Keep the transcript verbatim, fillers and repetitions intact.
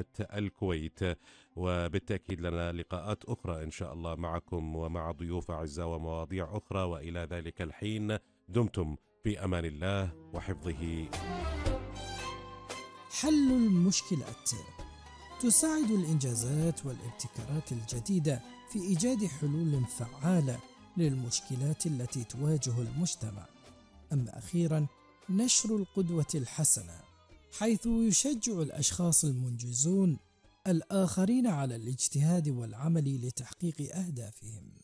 جامعة الكويت. وبالتأكيد لنا لقاءات أخرى إن شاء الله معكم ومع ضيوف أعزاء ومواضيع أخرى، وإلى ذلك الحين دمتم في أمان الله وحفظه. حل المشكلات. تساعد الإنجازات والابتكارات الجديدة في إيجاد حلول فعالة للمشكلات التي تواجه المجتمع. أما أخيرا، نشر القدوة الحسنة، حيث يشجع الأشخاص المنجزون الآخرين على الاجتهاد والعمل لتحقيق أهدافهم.